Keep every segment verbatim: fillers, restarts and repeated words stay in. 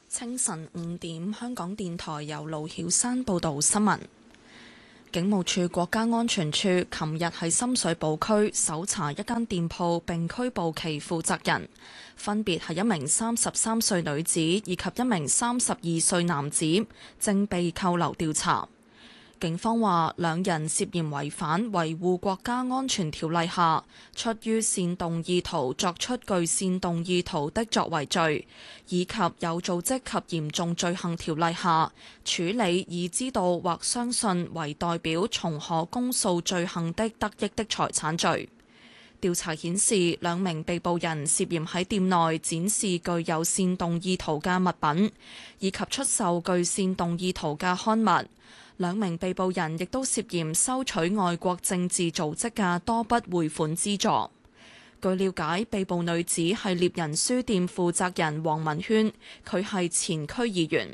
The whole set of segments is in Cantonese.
清晨五點，香港電台由盧曉山報道新聞。警務處國家安全處琴日喺深水埗區搜查一間店鋪，並拘捕其負責人，分別係一名三十三歲女子以及一名三十二歲男子，正被扣留調查。警方話，兩人涉嫌違反維護國家安全條例下出於煽動意圖作出具煽動意圖的作為罪，以及有組織及嚴重罪行條例下處理已知道或相信為代表從可公訴罪行的得益的財產罪。調查顯示，兩名被捕人涉嫌喺店內展示具有煽動意圖嘅物品，以及出售具煽動意圖嘅刊物。兩名被捕人亦都涉嫌收取外國政治組織嘅多筆匯款資助。據了解，被捕女子係獵人書店負責人黃文軒，佢係前區議員。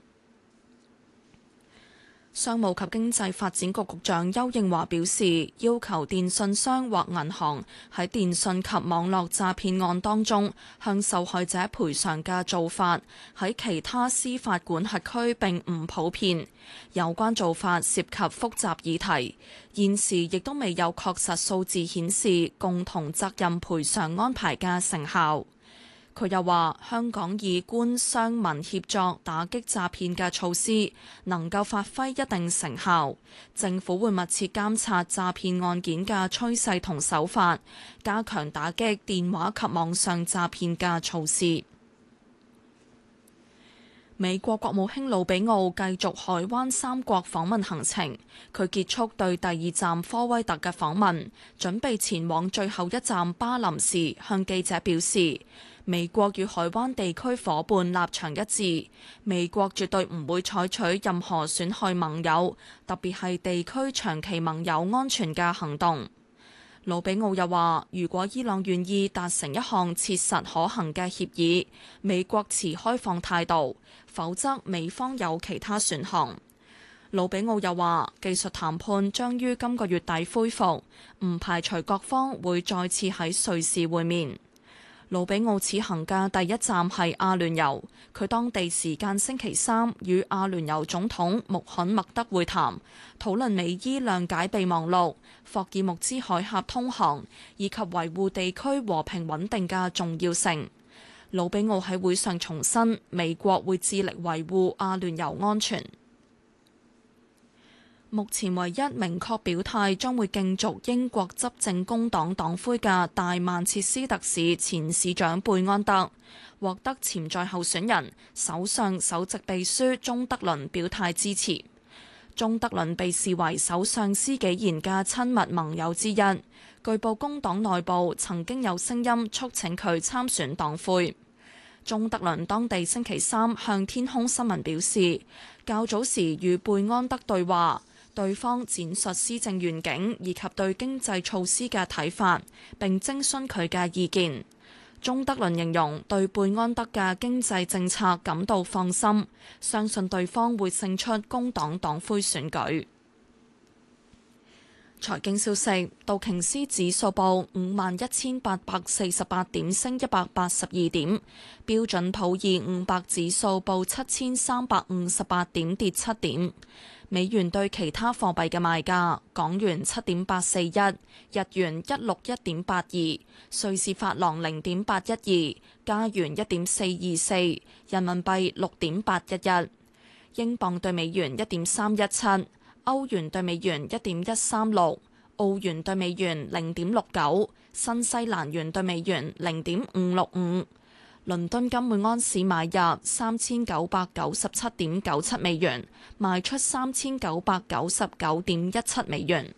商務及經濟發展局局長邱應華表示，要求電信商或銀行喺電信及網絡詐騙案當中向受害者賠償嘅做法，喺其他司法管轄區並唔普遍。有關做法涉及複雜議題，現時亦都未有確實數字顯示共同責任賠償安排嘅成效。佢又話：香港以官商民協作打擊詐騙嘅措施能夠發揮一定成效，政府會密切監察詐騙案件嘅趨勢同手法，加強打擊電話及網上詐騙嘅措施。美國國務卿魯比奧繼續海灣三國訪問行程，佢結束對第二站科威特嘅訪問，準備前往最後一站巴林時，向記者表示，美國與海灣地區夥伴立場一致，美國絕對唔會採取任何損害盟友，特別係地區長期盟友安全嘅行動。魯比奧又話，如果伊朗願意達成一項切實可行嘅協議，美國持開放態度，否則美方有其他選項。魯比奧又話，技術談判將於今個月底恢復，唔排除各方會再次喺瑞士會面。魯比奧此行嘅第一站係阿聯酋，佢當地時間星期三與阿聯酋總統穆罕默德會談，討論美伊諒解備忘錄、霍爾木茲海峽通航以及維護地區和平穩定嘅重要性。魯比奧喺會上重申，美國會致力維護阿聯酋安全。目前唯一明確表態將會競逐英國執政工黨黨魁嘅大曼徹斯特市前市長貝安德，獲得潛在候選人首相首席秘書鍾德倫表態支持。鍾德倫被視為首相施紀賢嘅親密盟友之一，據報工黨內部曾經有聲音促請佢參選黨魁。鍾德倫當地星期三向天空新聞表示，較早時與貝安德對話，對方展述施政願景以及對經濟措施嘅睇法，並徵詢佢嘅意見。鍾德倫形容對貝安德嘅經濟政策感到放心，相信對方會勝出工黨黨魁選舉。財經消息，道瓊斯指數報五萬一千八百四十八點，升一百八十二點；標準普爾五百指數報七千三百五十八點，跌七點。美元對其他貨幣嘅賣價：港元七點八四一，日元一六一點八二，瑞士法郎零點八一二，加元一點四二四，人民幣六點八一一，英鎊對美元一點三一七，歐元對美元一點一三六，澳元對美元零點六九，新西蘭元對美元零點五六五。倫敦金每安士買入三千九百九十七點九七美元，賣出三千九百九十九點一七美元。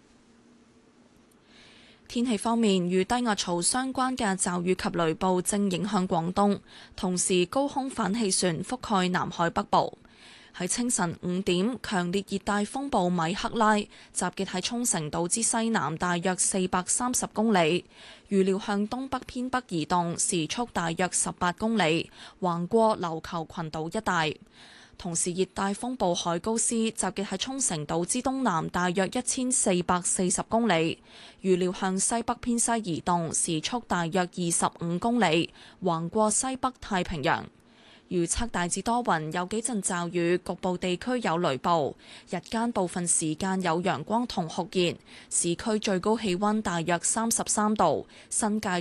天氣方面，與低壓槽相關嘅驟雨及雷暴正影響廣東，同時高空反氣旋覆蓋南海北部。喺清晨五點，強烈熱帶風暴米克拉集結喺沖繩島之西南大約四百三十公里，預料向東北偏北移動，時速大約十八公里，橫過琉球群島一帶。同時，熱帶風暴海高斯集結喺沖繩島之東南大約一千四百四十公里，預料向西北偏西移動，時速大約二十五公里，橫過西北太平洋。 預測大致多雲，有幾陣驟雨，局部地區有雷暴。日間部分時間有陽光同酷熱，市區最高氣溫大約三十三度，新界